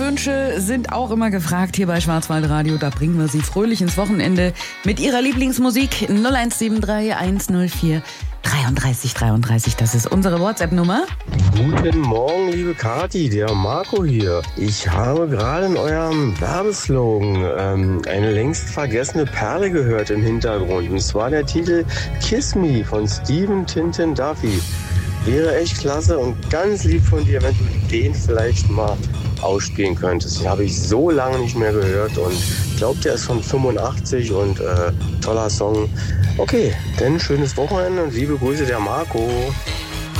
Wünsche sind auch immer gefragt hier bei Schwarzwaldradio. Da bringen wir Sie fröhlich ins Wochenende mit Ihrer Lieblingsmusik. 0173 104 33 33. Das ist unsere WhatsApp-Nummer. Guten Morgen, liebe Kathi, der Marco hier. Ich habe gerade in eurem Werbeslogan eine längst vergessene Perle gehört im Hintergrund. Und zwar der Titel Kiss Me von Stephen Tintin Duffy. Wäre echt klasse und ganz lieb von dir, wenn du den vielleicht mal ausspielen könntest. Den habe ich so lange nicht mehr gehört und ich glaube, der ist von 85 und toller Song. Okay, dann schönes Wochenende und liebe Grüße, der Marco.